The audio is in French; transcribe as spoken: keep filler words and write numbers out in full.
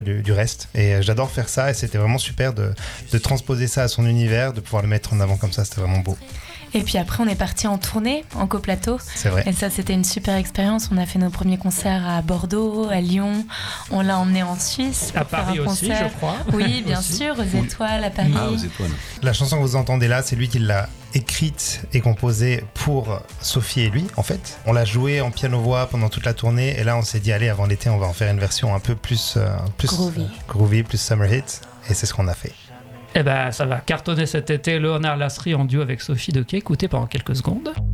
du, du reste. Et euh, j'adore faire ça et c'était vraiment super de, de transposer ça à son univers, de pouvoir le mettre en avant comme ça, c'était vraiment beau. Et puis après, on est parti en tournée, en coplateau. C'est vrai. Et ça, c'était une super expérience. On a fait nos premiers concerts à Bordeaux, à Lyon. On l'a emmené en Suisse. À Paris aussi, je crois. Oui, bien aussi. sûr, aux Étoiles, à Paris. Ah, aux Étoiles. La chanson que vous entendez là, c'est lui qui l'a écrite et composée pour Sophie et lui, en fait. On l'a jouée en piano-voix pendant toute la tournée. Et là, on s'est dit, allez, avant l'été, on va en faire une version un peu plus, euh, plus groovy. Euh, groovy, plus summer hit. Et c'est ce qu'on a fait. Eh ben, ça va cartonner cet été. Léonard Lasserie en duo avec Sophie Dequet. Écoutez pendant quelques secondes.